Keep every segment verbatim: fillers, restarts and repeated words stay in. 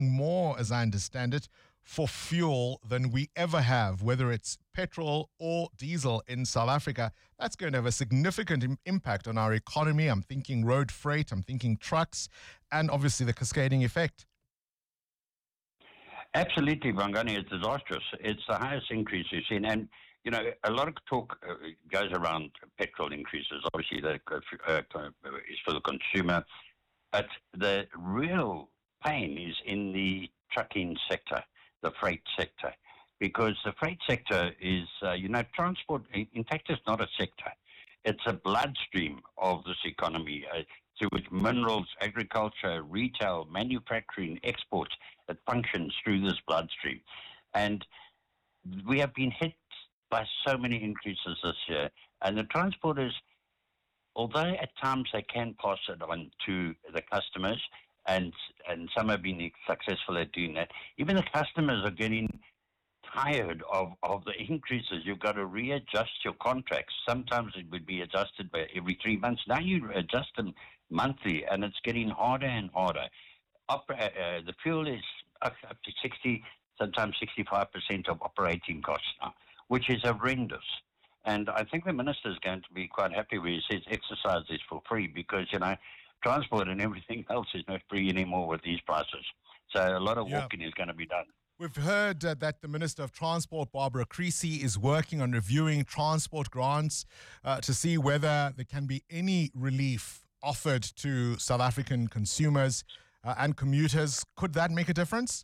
more, as I understand it, for fuel than we ever have, whether it's petrol or diesel in South Africa. That's going to have a significant im- impact on our economy. I'm thinking road freight, I'm thinking trucks, and obviously the cascading effect. Absolutely, Bongani, it's disastrous. It's the highest increase we've seen. And, you know, a lot of talk uh, goes around petrol increases. Obviously, that uh, is for the consumer. But the real pain is in the trucking sector, the freight sector. Because the freight sector is, uh, you know, transport, in fact, it's not a sector. It's a bloodstream of this economy, uh, through which minerals, agriculture, retail, manufacturing, exports, it functions through this bloodstream. And we have been hit by so many increases this year. And the transporters, although at times they can pass it on to the customers, and and some have been successful at doing that, even the customers are getting tired of, of the increases. You've got to readjust your contracts. Sometimes it would be adjusted by every three months. Now you adjust them monthly, and it's getting harder and harder. Op- uh, uh, the fuel is up, up to sixty, sometimes sixty-five percent of operating costs now, which is horrendous. And I think the minister is going to be quite happy when he says exercise is for free, because, you know, transport and everything else is not free anymore with these prices. So a lot of Yeah. walking is going to be done. We've heard uh, that the Minister of Transport, Barbara Creecy, is working on reviewing transport grants uh, to see whether there can be any relief offered to South African consumers uh, and commuters. Could that make a difference?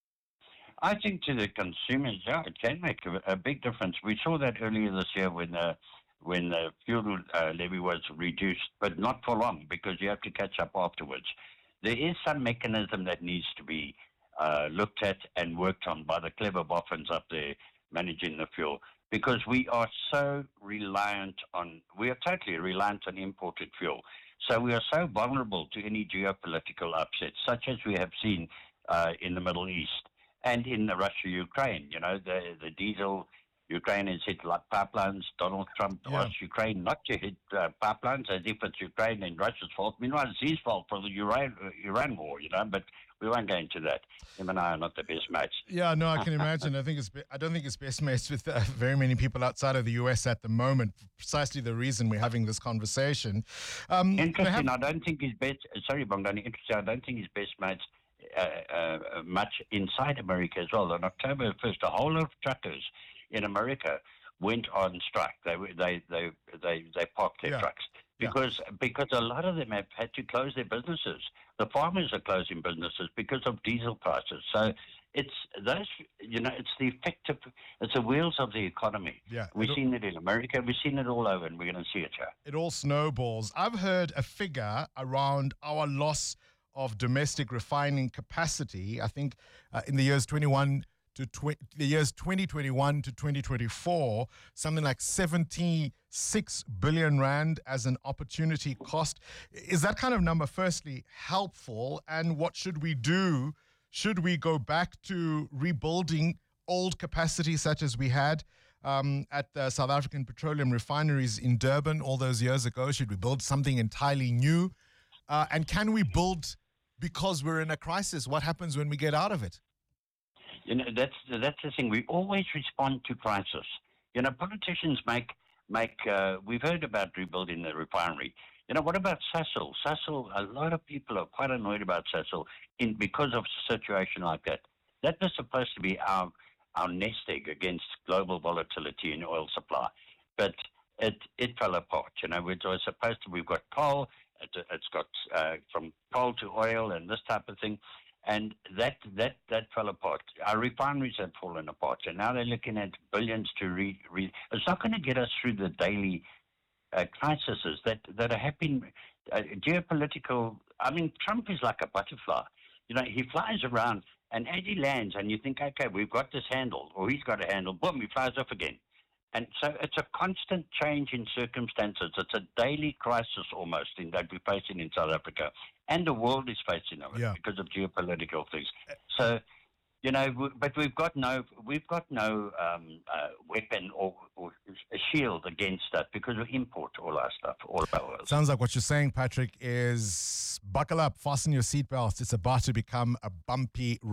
I think to the consumers, yeah, it can make a, a big difference. We saw that earlier this year when the when the fuel uh, levy was reduced, but not for long, because you have to catch up afterwards. There is some mechanism that needs to be uh, looked at and worked on by the clever boffins up there managing the fuel, because we are so reliant on, we are totally reliant on imported fuel. So we are so vulnerable to any geopolitical upsets, such as we have seen uh, in the Middle East and in the Russia-Ukraine. You know, the, the diesel, Ukraine has hit like pipelines. Donald Trump Yeah. asked Ukraine not to hit uh, pipelines as if it's Ukraine and Russia's fault. Meanwhile, it's his fault for the Iran, uh, Iran war, you know, but we won't go into that. Him and I are not the best mates. Yeah, no, I can imagine. I think it's. Be- I don't think it's best mates with uh, very many people outside of the U S at the moment. Precisely the reason we're having this conversation. Um, Interesting. have- I don't think he's best. Sorry, Bongani. Interesting. I don't think he's best mates uh, uh, much inside America as well. On October first, a whole lot of truckers in America went on strike. They they they they they parked their Yeah. trucks Yeah. because because a lot of them have had to close their businesses. The farmers are closing businesses because of diesel prices. So it's those, you know, it's the effect of, it's the wheels of the economy. Yeah, We've it'll- seen it in America. We've seen it all over, and we're going to see it here. it all snowballs. I've heard a figure around our loss of domestic refining capacity. I think uh, in the years twenty-one to tw- the years twenty twenty-one to twenty twenty-four, something like seventy-six billion rand as an opportunity cost. Is that kind of number, firstly, helpful? And what should we do? Should we go back to rebuilding old capacity such as we had um, at the South African petroleum refineries in Durban all those years ago? Should we build something entirely new? Uh, and can we build because we're in a crisis? What happens when we get out of it? You know, that's that's the thing. We always respond to crisis. You know, politicians make make. Uh, we've heard about rebuilding the refinery. You know, what about Sasol? Sasol. A lot of people are quite annoyed about Sasol in because of a situation like that. That was supposed to be our our nest egg against global volatility in oil supply, but it it fell apart. You know, it was supposed to. We've got coal. It, it's got uh, from coal to oil and this type of thing. And that, that that fell apart. Our refineries have fallen apart, and now they're looking at billions to re. re it's not going to get us through the daily uh, crises that that are happening. Uh, geopolitical. I mean, Trump is like a butterfly. You know, he flies around, and as he lands, and you think, okay, we've got this handled, or he's got a handle. Boom, he flies off again. And so it's a constant change in circumstances. It's a daily crisis almost in that we're facing in South Africa. And the world is facing it Yeah. because of geopolitical things. So, You know, w- but we've got no, we've got no um, uh, weapon or, or a shield against that because we import all our stuff, all our oils. Sounds like what you're saying, Patrick, is buckle up, fasten your seatbelts. It's about to become a bumpy